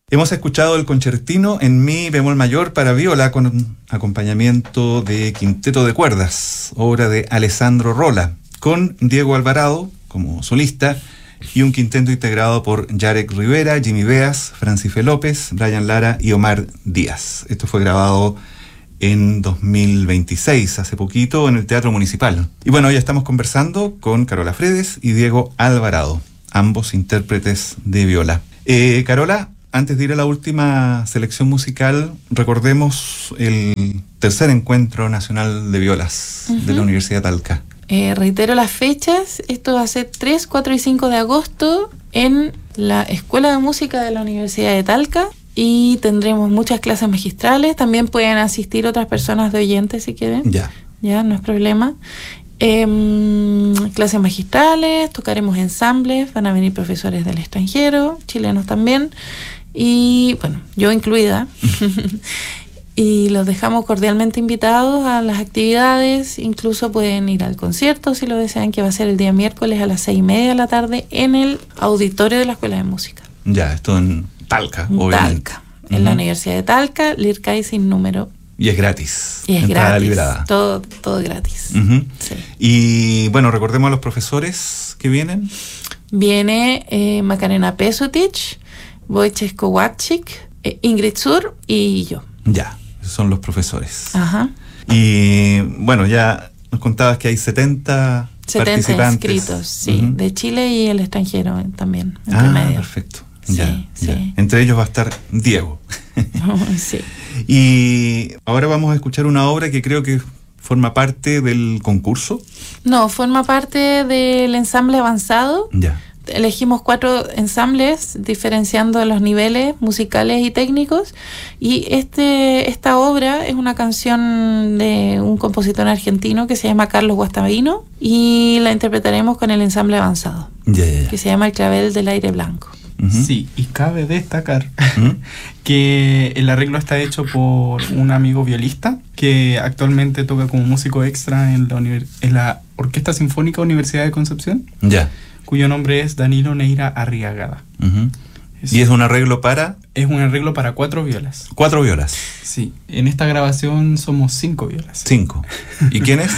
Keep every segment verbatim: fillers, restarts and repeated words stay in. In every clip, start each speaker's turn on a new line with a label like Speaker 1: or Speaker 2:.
Speaker 1: Hemos escuchado el concertino en mi bemol mayor para viola con acompañamiento de quinteto de cuerdas, obra de Alessandro Rolla, con Diego Alvarado como solista y un quinteto integrado por Yarek Rivera, Jimmy Beas, Francife López, Brian Lara y Omar Díaz. Esto fue grabado en dos mil veintiséis, hace poquito, en el Teatro Municipal. Y bueno, hoy estamos conversando con Carola Fredes y Diego Alvarado, ambos intérpretes de viola. Eh, Carola, antes de ir a la última selección musical, recordemos el tercer encuentro nacional de violas uh-huh. de la Universidad de Talca.
Speaker 2: Eh, reitero las fechas, esto va a ser tres, cuatro y cinco de agosto en la Escuela de Música de la Universidad de Talca y tendremos muchas clases magistrales, también pueden asistir otras personas de oyentes si quieren,
Speaker 1: ya,
Speaker 2: ya no es problema. Eh, clases magistrales, tocaremos ensambles, van a venir profesores del extranjero, chilenos también, y bueno, yo incluida. Y los dejamos cordialmente invitados a las actividades, incluso pueden ir al concierto si lo desean, que va a ser el día miércoles a las seis y media de la tarde en el auditorio de la Escuela de Música.
Speaker 1: Ya, esto en Talca,
Speaker 2: en
Speaker 1: obviamente.
Speaker 2: Talca, uh-huh. en la Universidad de Talca, Lircay sin número.
Speaker 1: Y es gratis.
Speaker 2: Y es
Speaker 1: entrada
Speaker 2: gratis,
Speaker 1: librada.
Speaker 2: todo, todo gratis.
Speaker 1: Uh-huh.
Speaker 2: Sí.
Speaker 1: Y bueno, recordemos a los profesores que vienen.
Speaker 2: Viene eh, Macarena Pesutic, Wojciech Kowalczyk, eh, Ingrid Sur y yo.
Speaker 1: Ya, esos son los profesores.
Speaker 2: Ajá.
Speaker 1: Y bueno, ya nos contabas que hay setenta,
Speaker 2: setenta
Speaker 1: participantes.
Speaker 2: inscritos, sí, uh-huh. de Chile y el extranjero también, entre
Speaker 1: ah,
Speaker 2: medio.
Speaker 1: Perfecto.
Speaker 2: Sí,
Speaker 1: ya,
Speaker 2: sí.
Speaker 1: ya. Entre ellos va a estar Diego.
Speaker 2: Sí.
Speaker 1: Y ahora vamos a escuchar una obra que creo que forma parte del concurso.
Speaker 2: No, forma parte del ensamble avanzado.
Speaker 1: Ya.
Speaker 2: Elegimos cuatro ensambles diferenciando los niveles musicales y técnicos y este esta obra es una canción de un compositor argentino que se llama Carlos Guastavino y la interpretaremos con el ensamble avanzado,
Speaker 1: ya, ya, ya.
Speaker 2: que se llama El clavel del aire blanco.
Speaker 3: Uh-huh. Sí, y cabe destacar uh-huh. que el arreglo está hecho por un amigo violista que actualmente toca como músico extra en la, univers- en la Orquesta Sinfónica Universidad de Concepción.
Speaker 1: Ya.
Speaker 3: Cuyo nombre es Danilo Neira Arriagada.
Speaker 1: Uh-huh. Es, ¿Y es un arreglo para?
Speaker 3: Es un arreglo para cuatro violas.
Speaker 1: ¿Cuatro violas?
Speaker 3: Sí. En esta grabación somos cinco violas.
Speaker 1: Cinco. ¿Y quiénes?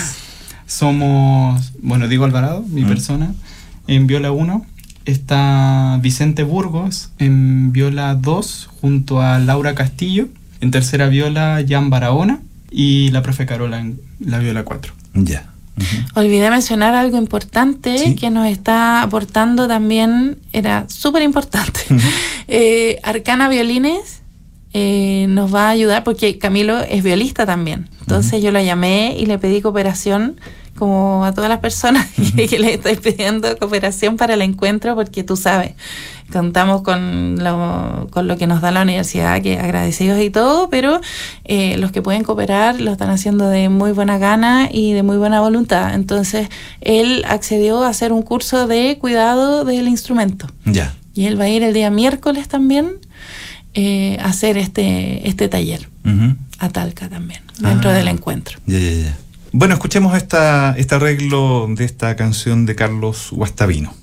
Speaker 3: Somos, bueno, Diego Alvarado, mi uh-huh. persona, en viola uno. Está Vicente Burgos en viola dos, junto a Laura Castillo. En tercera viola, Jan Barahona. Y la profe Carola en la viola cuatro.
Speaker 1: Ya.
Speaker 2: Uh-huh. Olvidé mencionar algo importante ¿Sí? que nos está aportando también, era súper importante. Uh-huh. eh, Arcana Violines eh, nos va a ayudar porque Camilo es violista también. Entonces uh-huh. yo la llamé y le pedí cooperación, como a todas las personas uh-huh. que les estoy pidiendo cooperación para el encuentro, porque tú sabes, contamos con lo, con lo que nos da la universidad, que agradecidos y todo, pero eh, los que pueden cooperar lo están haciendo de muy buena gana y de muy buena voluntad. Entonces, él accedió a hacer un curso de cuidado del instrumento.
Speaker 1: Ya.
Speaker 2: Y él va a ir el día miércoles también eh, a hacer este, este taller
Speaker 1: uh-huh.
Speaker 2: a Talca también, dentro ah. del encuentro.
Speaker 1: Ya, ya, ya. Bueno, escuchemos esta, este arreglo de esta canción de Carlos Guastavino.